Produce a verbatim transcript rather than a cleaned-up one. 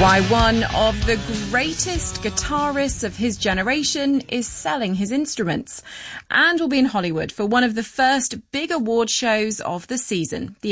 Why one of the greatest guitarists of his generation is selling his instruments, and will be in Hollywood for one of the first big award shows of the season, the